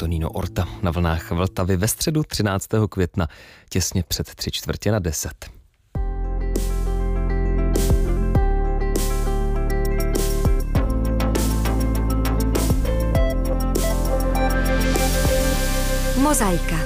Antonino Orta na vlnách Vltavy ve středu 13. května, těsně před 9:45. Mozaika.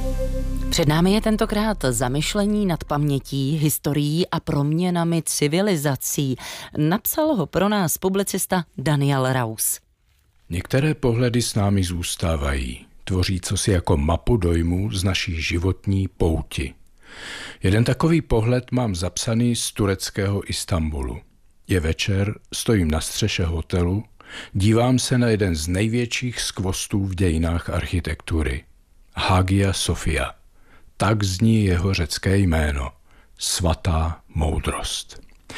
Před námi je tentokrát zamyšlení nad pamětí, historií a proměnami civilizací. Napsal ho pro nás publicista Daniel Raus. Některé pohledy s námi zůstávají, tvoří cosi jako mapu dojmů z naší životní pouti. Jeden takový pohled mám zapsaný z tureckého Istanbulu. Je večer, stojím na střeše hotelu, dívám se na jeden z největších skvostů v dějinách architektury. Hagia Sophia. Tak zní jeho řecké jméno. Svatá moudrost.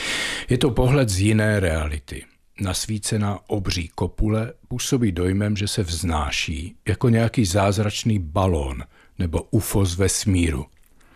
Je to pohled z jiné reality. Nasvícená obří kopule působí dojmem, že se vznáší jako nějaký zázračný balón nebo UFO z vesmíru.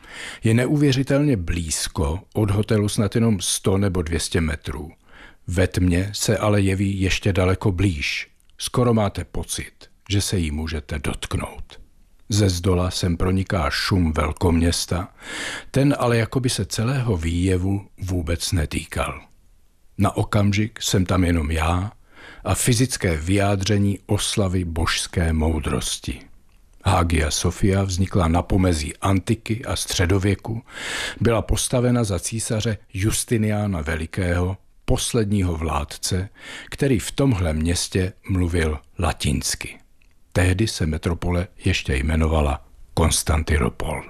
Je neuvěřitelně blízko, od hotelu snad jenom 100 nebo 200 metrů. Ve tmě se ale jeví ještě daleko blíž. Skoro máte pocit, že se jí můžete dotknout. Ze zdola sem proniká šum velkoměsta, ten ale jakoby se celého výjevu vůbec netýkal. Na okamžik jsem tam jenom já a fyzické vyjádření oslavy božské moudrosti. Hagia Sophia vznikla na pomezí antiky a středověku, byla postavena za císaře Justiniana Velikého, posledního vládce, který v tomhle městě mluvil latinsky. Tehdy se metropole ještě jmenovala Konstantinopol.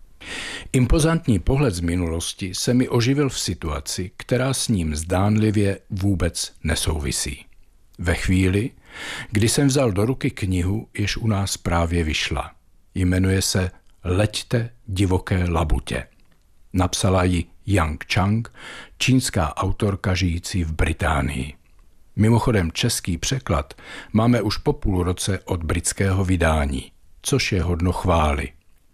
Impozantní pohled z minulosti se mi oživil v situaci, která s ním zdánlivě vůbec nesouvisí. Ve chvíli, kdy jsem vzal do ruky knihu, jež u nás právě vyšla. Jmenuje se Leďte divoké labutě. Napsala ji Yang Chang, čínská autorka žijící v Británii. Mimochodem český překlad máme už po půl roce od britského vydání, což je hodno chvály.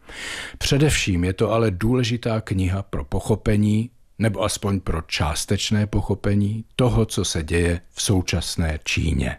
Především je to ale důležitá kniha pro pochopení, nebo aspoň pro částečné pochopení toho, co se děje v současné Číně.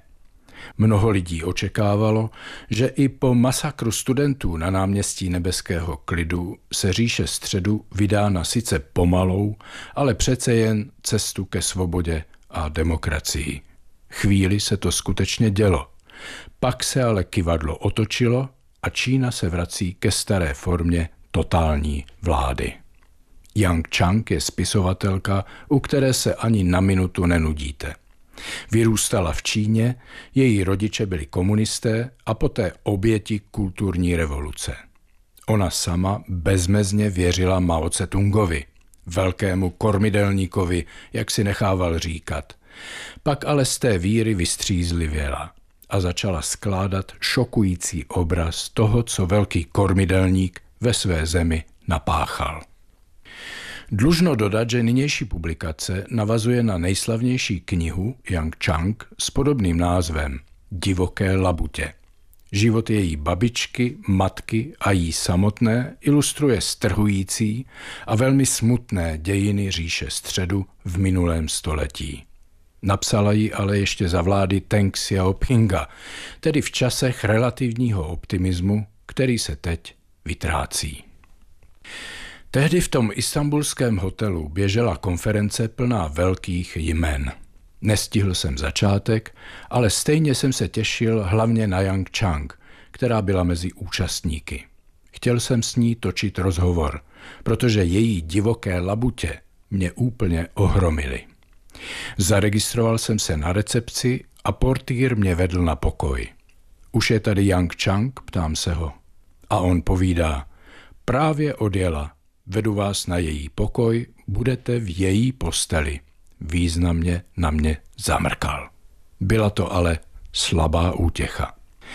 Mnoho lidí očekávalo, že i po masakru studentů na náměstí Nebeského klidu se říše středu vydá na sice pomalou, ale přece jen cestu ke svobodě a demokracii. Chvíli se to skutečně dělo. Pak se ale kyvadlo otočilo a Čína se vrací ke staré formě totální vlády. Yang Chang je spisovatelka, u které se ani na minutu nenudíte. Vyrůstala v Číně, její rodiče byli komunisté a poté oběti kulturní revoluce. Ona sama bezmezně věřila Mao Tse-tungovi, velkému kormidelníkovi, jak si nechával říkat. Pak ale z té víry vystřízlivěla a začala skládat šokující obraz toho, co velký kormidelník ve své zemi napáchal. Dlužno dodat, že nynější publikace navazuje na nejslavnější knihu Yang Chang s podobným názvem Divoké labutě. Život její babičky, matky a jí samotné ilustruje strhující a velmi smutné dějiny říše středu v minulém století. Napsala ji ale ještě za vlády Teng Xiaopinga, tedy v časech relativního optimismu, který se teď vytrácí. Tehdy v tom istanbulském hotelu běžela konference plná velkých jmen. Nestihl jsem začátek, ale stejně jsem se těšil hlavně na Yang Chang, která byla mezi účastníky. Chtěl jsem s ní točit rozhovor, protože její divoké labutě mě úplně ohromily. Zaregistroval jsem se na recepci a portýr mě vedl na pokoj. Už je tady Yang Chang, ptám se ho. A on povídá, právě odjela, vedu vás na její pokoj, budete v její posteli. Významně na mě zamrkal. Byla to ale slabá útěcha.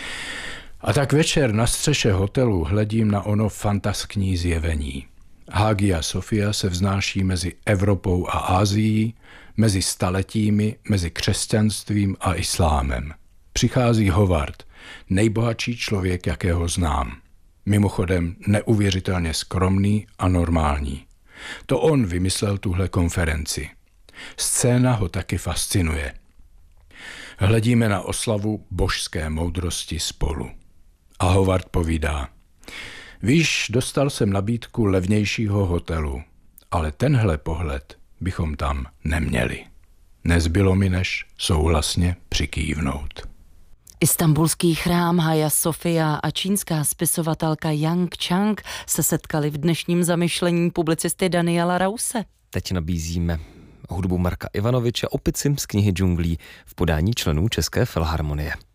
A tak večer na střeše hotelu hledím na ono fantaskní zjevení. Hagia Sophia se vznáší mezi Evropou a Asií, mezi staletími, mezi křesťanstvím a islámem. Přichází Howard, nejbohatší člověk, jakého znám. Mimochodem neuvěřitelně skromný a normální. To on vymyslel tuhle konferenci. Scéna ho taky fascinuje. Hledíme na oslavu božské moudrosti spolu. A Howard povídá: víš, dostal jsem nabídku levnějšího hotelu, ale tenhle pohled bychom tam neměli. Nezbylo mi, než souhlasně přikývnout. Istanbulský chrám Hagia Sofia a čínská spisovatelka Yang Chang se setkali v dnešním zamyšlení publicisty Daniela Rause. Teď nabízíme hudbu Marka Ivanoviče, Opicim z knihy Džunglí v podání členů České filharmonie.